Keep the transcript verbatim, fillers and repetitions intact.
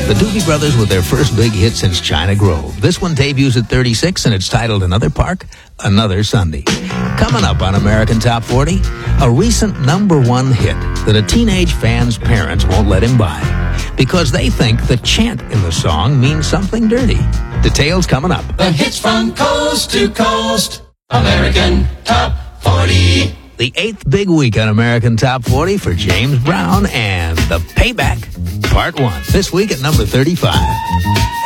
The Doobie Brothers with their first big hit since China Grove. This one debuts at thirty-six, and it's titled Another Park, Another Sunday. Coming up on American Top forty, a recent number one hit that a teenage fan's parents won't let him buy because they think the chant in the song means something dirty. Details coming up. The hits from coast to coast, American Top forty. The eighth big week on American Top forty for James Brown and The Payback, Part one. This week at number thirty-five.